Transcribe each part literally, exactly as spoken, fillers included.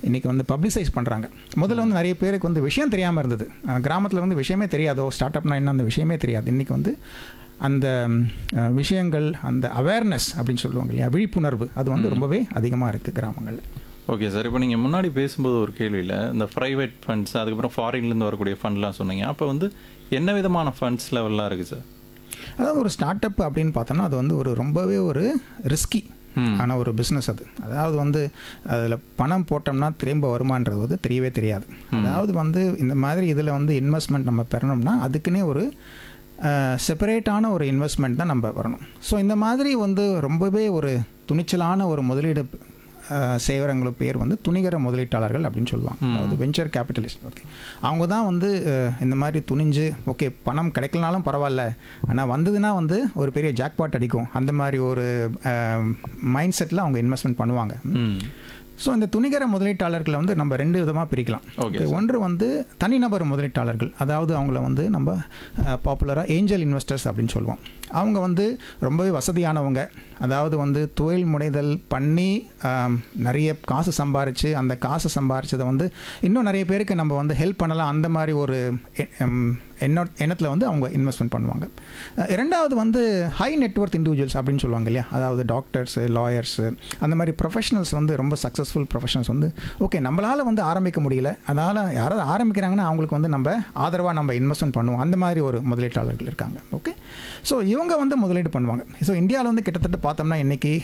இன்றைக்கி வந்து பப்ளிசைஸ் பண்ணுறாங்க. முதல்ல வந்து நிறைய பேருக்கு வந்து விஷயம் தெரியாமல் இருந்தது. கிராமத்தில் வந்து விஷயமே தெரியாதோ, ஸ்டார்ட் அப்னா என்ன அந்த விஷயமே தெரியாது. இன்றைக்கி வந்து அந்த விஷயங்கள், அந்த அவேர்னஸ் அப்படின்னு சொல்லுவாங்க இல்லையா, விழிப்புணர்வு, அது வந்து ரொம்பவே அதிகமாக இருக்குது கிராமங்களில். Okay sir. இப்போ நீங்கள் முன்னாடி பேசும்போது ஒரு கேள்வியில் இந்த ப்ரைவேட் ஃபண்ட்ஸ், அதுக்கப்புறம் ஃபாரின்லேருந்து வரக்கூடிய ஃபண்ட்லாம் சொன்னீங்க. அப்போ வந்து என்ன விதமான ஃபண்ட்ஸ் லெவல்லாம் இருக்குது சார்? அதாவது ஒரு ஸ்டார்ட் அப் அப்படின்னு பார்த்தோம்னா அது வந்து ஒரு ரொம்பவே ஒரு ரிஸ்கி ஆனால் ஒரு பிஸ்னஸ். அது அதாவது வந்து அதில் பணம் போட்டோம்னா திரும்ப வருமானது வந்து தெரியவே தெரியாது. அதாவது வந்து இந்த மாதிரி இதில் வந்து இன்வெஸ்ட்மெண்ட் நம்ம பெறணும்னா அதுக்குன்னே ஒரு செப்பரேட்டான ஒரு இன்வெஸ்ட்மெண்ட் தான் நம்ம வரணும். ஸோ இந்த மாதிரி வந்து ரொம்பவே ஒரு துணிச்சலான ஒரு முதலீடு செய்கிறவங்களுக்கு பேர் வந்து துணிகர முதலீட்டாளர்கள் அப்படின்னு சொல்லுவாங்க. அதாவது வெஞ்சர் கேபிட்டலிஸ்ட். ஓகே, அவங்க தான் வந்து இந்த மாதிரி துணிஞ்சு ஓகே பணம் கிடைக்கலனாலும் பரவாயில்ல, ஆனால் வந்ததுன்னா வந்து ஒரு பெரிய ஜாக்பாட் அடிக்கும், அந்த மாதிரி ஒரு மைண்ட் செட்டில் அவங்க இன்வெஸ்ட்மெண்ட் பண்ணுவாங்க. ஸோ இந்த துணிகர முதலீட்டாளர்களை வந்து நம்ம ரெண்டு விதமாக பிரிக்கலாம். ஓகே, ஒன்று வந்து தனிநபர் முதலீட்டாளர்கள், அதாவது அவங்கள வந்து நம்ம பாப்புலராக ஏஞ்சல் இன்வெஸ்டர்ஸ் அப்படின்னு சொல்லுவோம். அவங்க வந்து ரொம்பவே வசதியானவங்க. அதாவது வந்து தொழில் முனைதல் பண்ணி நிறைய காசு சம்பாரித்து அந்த காசு சம்பாரிச்சதை வந்து இன்னும் நிறைய பேருக்கு நம்ம வந்து ஹெல்ப் பண்ணலாம், அந்த மாதிரி ஒரு எண்ண எண்ணத்தில் வந்து அவங்க இன்வெஸ்ட்மெண்ட் பண்ணுவாங்க. ரெண்டாவது வந்து ஹை நெட்வொர்த் இண்டிவிஜுவல்ஸ் அப்படின்னு சொல்லுவாங்க இல்லையா, அதாவது டாக்டர்ஸு, லாயர்ஸு, அந்த மாதிரி ப்ரொஃபஷனல்ஸ் வந்து ரொம்ப சக்ஸஸ்ஃபுல் ப்ரொஃபஷனல்ஸ் வந்து ஓகே நம்மளால் வந்து ஆரம்பிக்க முடியல, அதனால் யாராவது ஆரம்பிக்கிறாங்கன்னா அவங்களுக்கு வந்து நம்ம ஆதரவாக நம்ம இன்வெஸ்ட்மெண்ட் பண்ணுவோம், அந்த மாதிரி ஒரு முதலீட்டாளர்கள் இருக்காங்க. ஓகே, ஸோ இவங்க வந்து முதலீடு பண்ணுவாங்க. ஸோ இந்தியாவில் வந்து கிட்டத்தட்ட பார்த்தோம்னா இன்றைக்கி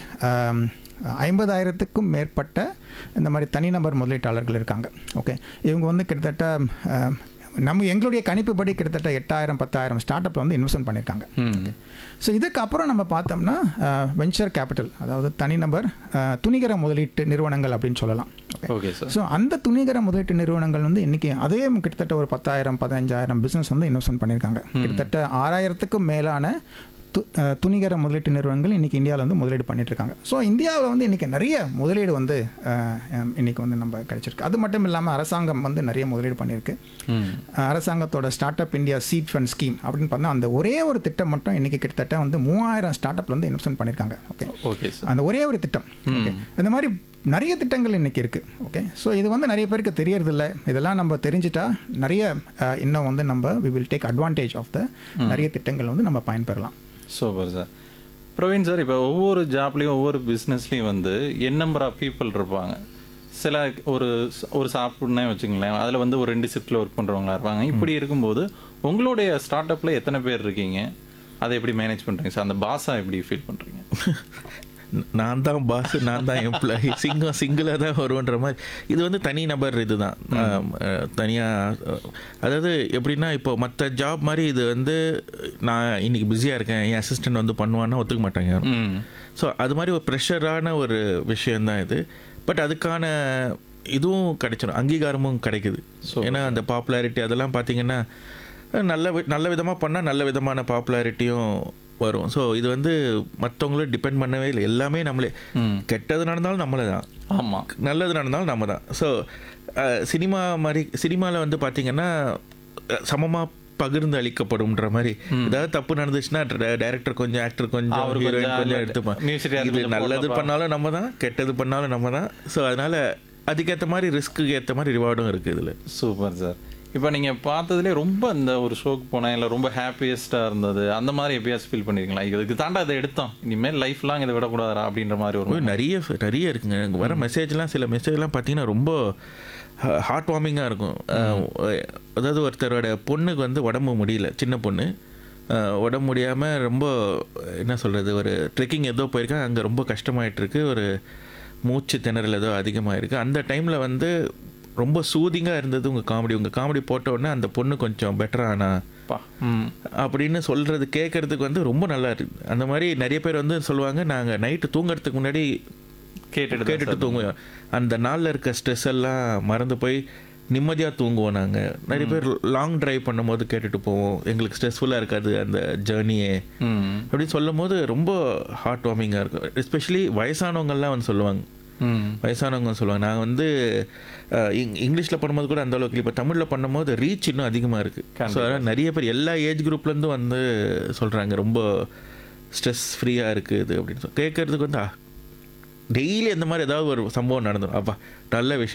ஐம்பதாயிரத்துக்கும் மேற்பட்ட இந்த மாதிரி தனிநபர் முதலீட்டாளர்கள் இருக்காங்க. ஓகே, இவங்க வந்து கிட்டத்தட்ட நம்ம எங்களுடைய கணிப்புப்படி கிட்டத்தட்ட எட்டாயிரம் பத்தாயிரம் ஸ்டார்ட் அப்பில் வந்து இன்வெஸ்ட்மெண்ட் பண்ணியிருக்காங்க. ஸோ இதுக்கப்புறம் நம்ம பார்த்தோம்னா வெஞ்சர் கேபிட்டல், அதாவது தனிநபர் துணிகர முதலீட்டு நிறுவனங்கள் அப்படின்னு சொல்லலாம். Okay sir. ஸோ அந்த துணிகர முதலீட்டு நிறுவனங்கள் வந்து இன்றைக்கி அதே கிட்டத்தட்ட ஒரு பத்தாயிரம் பதினஞ்சாயிரம் பிஸ்னஸ் வந்து இன்வெஸ்ட்மெண்ட் பண்ணியிருக்காங்க. கிட்டத்தட்ட ஆறாயிரத்துக்கும் மேலான து துணிகர முதலீட்டு நிறுவனங்கள் இன்றைக்கி இந்தியாவில் வந்து முதலீடு பண்ணிகிட்ருக்காங்க. ஸோ இந்தியாவில் வந்து இன்றைக்கி நிறைய முதலீடு வந்து இன்றைக்கி வந்து நம்ம கிடைச்சிருக்கு. அது மட்டும் இல்லாமல் அரசாங்கம் வந்து நிறைய முதலீடு பண்ணியிருக்கு. அரசாங்கத்தோட start up India seat fund scheme அப்படின்னு பார்த்தா அந்த ஒரே ஒரு திட்டம் மட்டும் இன்றைக்கி கிட்டத்தட்ட வந்து மூவாயிரம் ஸ்டார்ட் அப்பில் வந்து இன்வெஸ்ட்மெண்ட் பண்ணியிருக்காங்க. Okay okay sir. அந்த ஒரே ஒரு திட்டம். ஓகே, இந்த மாதிரி நிறைய திட்டங்கள் இன்றைக்கி இருக்குது. ஓகே, ஸோ இது வந்து நிறைய பேருக்கு தெரியறதில்ல. இதெல்லாம் நம்ம தெரிஞ்சிட்டா நிறைய இன்னும் வந்து நம்ம we will take advantage of the நிறைய திட்டங்கள் வந்து நம்ம பயன்பெறலாம். Super sir. பிரவீன் சார், இப்போ ஒவ்வொரு ஜாப்லேயும் ஒவ்வொரு பிஸ்னஸ்லேயும் வந்து என் நம்பர் ஆஃப் பீப்புள் இருப்பாங்க. சில ஒரு ஒரு சாப்பிட்னே வச்சுங்களேன், அதில் வந்து ஒரு ரெண்டு ஷிஃப்ட்டில் ஒர்க் பண்ணுறவங்களா இருப்பாங்க. இப்படி இருக்கும்போது உங்களுடைய ஸ்டார்ட் அப்பில் எத்தனை பேர் இருக்கீங்க, அதை எப்படி மேனேஜ் பண்ணுறீங்க சார்? அந்த பாஸாக எப்படி ஃபீல் பண்ணுறீங்க? நான் தான் பாஸ், நான் தான் எம்ப்ளாயி, சிங்கம் சிங்கிளாக தான் வருவன்ற மாதிரி. இது வந்து தனி நபர் இது தான் தனியாக. அதாவது எப்படின்னா இப்போ மற்ற ஜாப் மாதிரி இது வந்து நான் இன்றைக்கி பிஸியாக இருக்கேன் என் அசிஸ்டன்ட் வந்து பண்ணுவான்னா ஒத்துக்க மாட்டாங்க யாரும். ஸோ அது மாதிரி ஒரு ப்ரெஷரான ஒரு விஷயந்தான் இது. பட் அதுக்கான இதுவும் கிடைச்சிடும், அங்கீகாரமும் கிடைக்குது. ஏன்னா அந்த பாப்புலாரிட்டி அதெல்லாம் பார்த்திங்கன்னா நல்ல நல்ல விதமாக பண்ணால் நல்ல விதமான பாப்புலாரிட்டியும் வரும். ஸோ இது வந்து மற்றவங்களும் டிபெண்ட் பண்ணவே இல்லை, எல்லாமே நம்மளே. கெட்டது நடந்தாலும் நம்மளே தான், ஆமாம், நல்லது நடந்தாலும் நம்ம தான். ஸோ சினிமா மாதிரி சினிமாவில் வந்து பார்த்திங்கன்னா சமமாக பகிர்ந்து அளிக்கப்படும்ன்ற மாதிரி. ஏதாவது தப்பு நடந்துச்சுன்னா டைரக்டர் கொஞ்சம், ஆக்டர் கொஞ்சம், ஹீரோயின் கொஞ்சம் எடுத்துப்பான். இது நல்லது பண்ணாலும் நம்ம தான், கெட்டது பண்ணாலும் நம்ம தான். ஸோ அதனால் அதுக்கேற்ற மாதிரி ரிஸ்க்கு ஏற்ற மாதிரி ரிவார்டும் இருக்குது இதில். Super sir. இப்போ நீங்கள் பார்த்ததுலேயே ரொம்ப இந்த ஒரு ஷோக்கு போனேன் இல்லை ரொம்ப ஹாப்பியஸ்ட்டாக இருந்தது, அந்த மாதிரி எப்பயாச்சும் ஃபீல் பண்ணியிருக்கீங்களா? இதுக்கு தாண்டா இதை எடுத்தோம், இனிமேல் லைஃப் லாங் இதை விடக்கூடாதா அப்படின்ற மாதிரி ஒரு நிறைய நிறைய இருக்குங்க. வர மெசேஜ்லாம் சில மெசேஜ்லாம் பார்த்தீங்கன்னா ரொம்ப ஹார்ட் வார்மிங்காக இருக்கும். அதாவது ஒருத்தரோட பொண்ணுக்கு வந்து உடம்பு முடியல, சின்ன பொண்ணு உடம்பு முடியாமல் ரொம்ப என்ன சொல்கிறது, ஒரு ட்ரெக்கிங் ஏதோ போயிருக்கேன், அங்கே ரொம்ப கஷ்டமாயிட்டுருக்கு, ஒரு மூச்சு திணறல் ஏதோ அதிகமாக இருக்குது. அந்த டைமில் வந்து ரொம்ப சூதிங்காக இருந்தது உங்கள் காமெடி. உங்கள் காமெடி போட்ட உடனே அந்த பொண்ணு கொஞ்சம் பெட்டரானா அப்படின்னு சொல்கிறது கேட்குறதுக்கு வந்து ரொம்ப நல்லா இருக்குது. அந்த மாதிரி நிறைய பேர் வந்து சொல்லுவாங்க, நாங்கள் நைட்டு தூங்குறதுக்கு முன்னாடி கேட்டுட்டு கேட்டுட்டு தூங்குவோம், அந்த நாளில் இருக்க ஸ்ட்ரெஸ் எல்லாம் மறந்து போய் நிம்மதியாக தூங்குவோம். நாங்கள் நிறைய பேர் லாங் ட்ரைவ் பண்ணும் போது கேட்டுட்டு போவோம், எங்களுக்கு ஸ்ட்ரெஸ்ஃபுல்லாக இருக்காது அந்த ஜேர்னியே அப்படின்னு சொல்லும் போது ரொம்ப ஹார்ட் வார்மிங்காக இருக்கும். எஸ்பெஷலி வயசானவங்கள்லாம் வந்து சொல்லுவாங்க, வயசானவங்க சொல்லுவாங்க. நாங்கள் வந்து இங் இங்கிலீஷில் பண்ணும்போது கூட அந்த அளவுக்கு, இப்போ தமிழில் பண்ணும்போது ரீச் இன்னும் அதிகமாக இருக்குது. ஸோ அதனால் நிறைய பேர் எல்லா ஏஜ் குரூப்லேருந்து வந்து சொல்கிறாங்க ரொம்ப ஸ்ட்ரெஸ் ஃப்ரீயாக இருக்குது அப்படின்னு சொல்லி கேட்குறதுக்கு வந்து டெய்லி அந்த மாதிரி ஏதாவது ஒரு சம்பவம் நடந்துடும். அப்பா நல்ல விஷயம்.